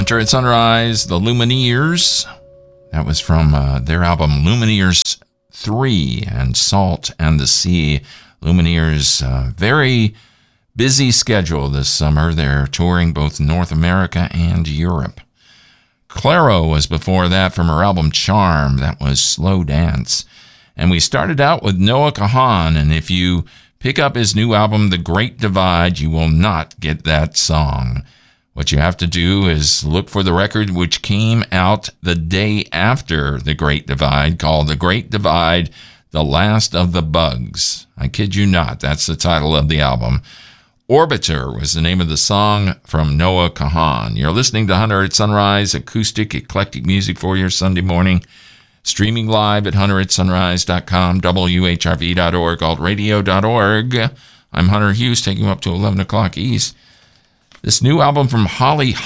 Hunter at Sunrise, the Lumineers. That was from their album Lumineers 3 and Salt and the Sea. Lumineers, very busy schedule this summer. They're touring both North America and Europe. Clairo was before that from her album Charm. That was Slow Dance. And we started out with Noah Kahan, and if you pick up his new album, The Great Divide, you will not get that song. What you have to do is look for the record which came out the day after The Great Divide, called The Great Divide, The Last of the Bugs. I kid you not, that's the title of the album. Orbiter was the name of the song from Noah Kahan. You're listening to Hunter at Sunrise, acoustic, eclectic music for your Sunday morning. Streaming live at hunteratsunrise.com, WHRV.org, altradio.org. I'm Hunter Hughes, taking you up to 11 o'clock East. This new album from Holly